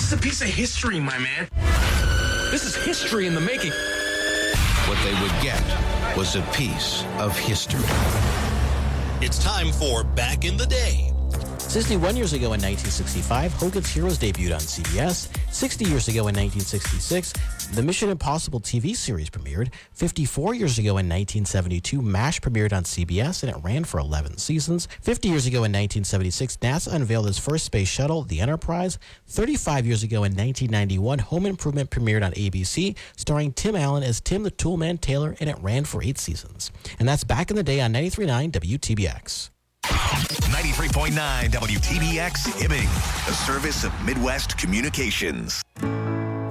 This is a piece of history, my man. This is history in the making. What they would get was a piece of history. It's time for Back in the Day. 61 years ago in 1965, Hogan's Heroes debuted on CBS. 60 years ago in 1966, the Mission Impossible TV series premiered. 54 years ago in 1972, MASH premiered on CBS, and it ran for 11 seasons. 50 years ago in 1976, NASA unveiled its first space shuttle, the Enterprise. 35 years ago in 1991, Home Improvement premiered on ABC, starring Tim Allen as Tim the Toolman Taylor, and it ran for 8 seasons. And that's Back in the Day on 93.9 WTBX. 93.9 WTBX Hibbing, a service of Midwest Communications.